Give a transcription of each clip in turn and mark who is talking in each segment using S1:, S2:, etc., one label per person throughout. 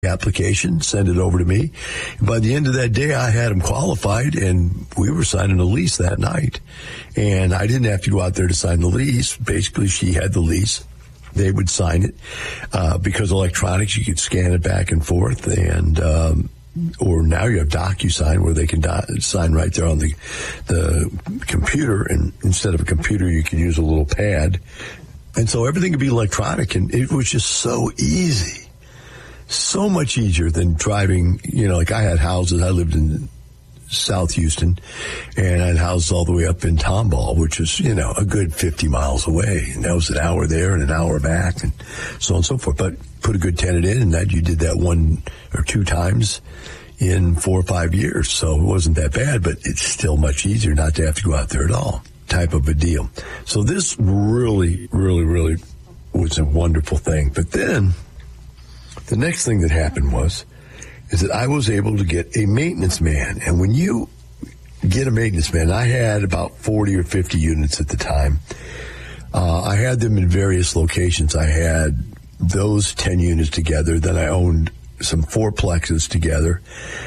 S1: application, send it over to me. By the end of that day, I had them qualified, and we were signing a lease that night. And I didn't have to go out there to sign the lease. Basically, she had the lease. They would sign it. Because electronics, you could scan it back and forth. And or now you have DocuSign, where they can sign right there on the computer. And instead of a computer, you can use a little pad. And so everything could be electronic, and it was just so easy. So much easier than driving, like I had houses. I lived in South Houston, and I had houses all the way up in Tomball, which is, a good 50 miles away. And that was an hour there and an hour back and so on and so forth. But put a good tenant in, and that you did that 1 or 2 times in 4 or 5 years. So it wasn't that bad, but it's still much easier not to have to go out there at all, type of a deal. So this really, really, really was a wonderful thing. But then the next thing that happened is that I was able to get a maintenance man. And when you get a maintenance man, I had about 40 or 50 units at the time. I had them in various locations. I had those 10 units together. Then I owned some fourplexes together.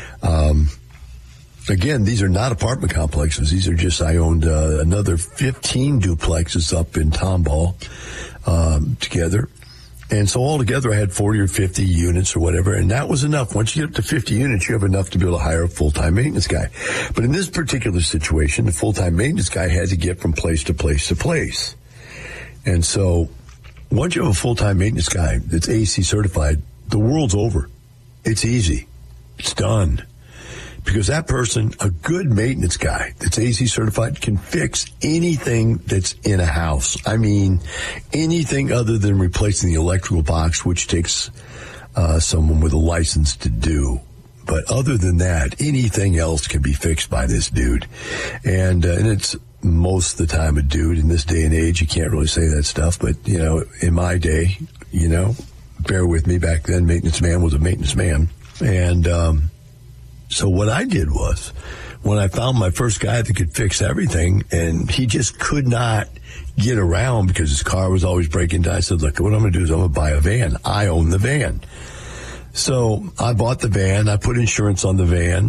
S1: Again, these are not apartment complexes. These are just, I owned another 15 duplexes up in Tomball together. And so altogether, I had 40 or 50 units or whatever, and that was enough. Once you get up to 50 units, you have enough to be able to hire a full-time maintenance guy. But in this particular situation, the full-time maintenance guy had to get from place to place to place. And so once you have a full-time maintenance guy that's AC certified, the world's over. It's easy. It's done. Because that person, a good maintenance guy that's AC certified, can fix anything that's in a house. I mean, anything other than replacing the electrical box, which takes someone with a license to do. But other than that, anything else can be fixed by this dude. And it's most of the time a dude. In this day and age, you can't really say that stuff. But, in my day, bear with me, back then, maintenance man was a maintenance man. And so what I did was, when I found my first guy that could fix everything, and he just could not get around because his car was always breaking down, I said, look, what I'm going to do is I'm going to buy a van. I own the van. So I bought the van. I put insurance on the van.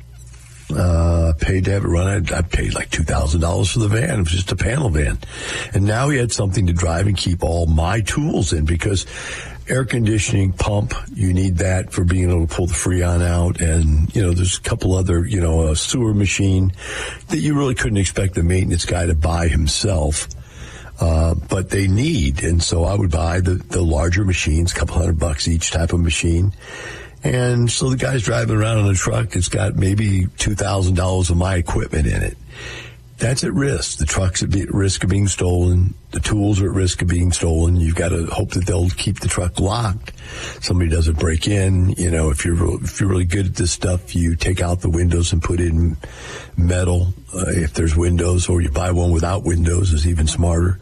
S1: Paid to have it run. I paid like $2,000 for the van. It was just a panel van. And now he had something to drive and keep all my tools in, because air conditioning pump, you need that for being able to pull the Freon out. And, there's a couple other, a sewer machine that you really couldn't expect the maintenance guy to buy himself. But they need. And so I would buy the larger machines, a couple $100 each type of machine. And so the guy's driving around in a truck that's got maybe $2,000 of my equipment in it. That's at risk. The truck's at risk of being stolen. The tools are at risk of being stolen. You've got to hope that they'll keep the truck locked. Somebody doesn't break in. If you're really good at this stuff, you take out the windows and put in metal if there's windows, or you buy one without windows is even smarter.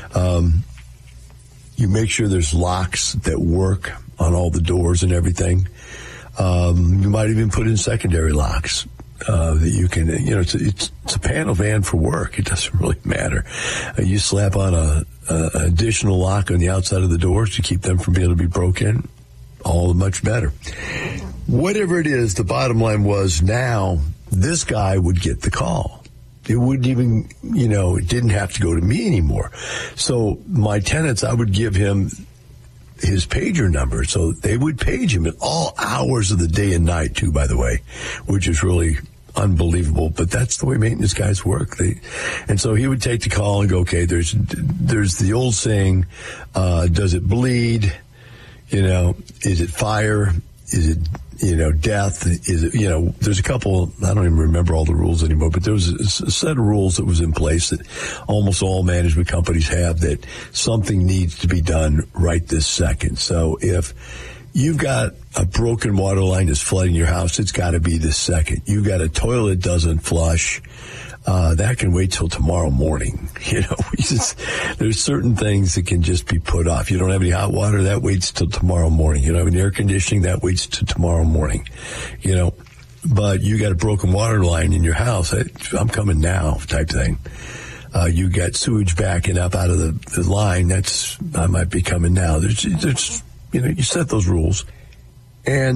S1: You make sure there's locks that work on all the doors and everything. You might even put in secondary locks. That you can, it's a panel van for work. It doesn't really matter. You slap on a additional lock on the outside of the doors to keep them from being able to be broken. All much better. Whatever it is, the bottom line was, now this guy would get the call. It wouldn't even, it didn't have to go to me anymore. So my tenants, I would give him his pager number, so they would page him at all hours of the day and night too, by the way, which is really unbelievable, but that's the way maintenance guys work. And so he would take the call and go, okay, there's the old saying, does it bleed? Is it fire? Is it, death? Is it, there's a couple, I don't even remember all the rules anymore, but there was a set of rules that was in place that almost all management companies have, that something needs to be done right this second. So if you've got a broken water line that's flooding your house, it's got to be this second. You've got a toilet doesn't flush. That can wait till tomorrow morning. There's certain things that can just be put off. You don't have any hot water, that waits till tomorrow morning. You don't have any air conditioning, that waits till tomorrow morning. But you got a broken water line in your house, I'm coming now type thing. You got sewage backing up out of the line, I might be coming now. There's you set those rules. And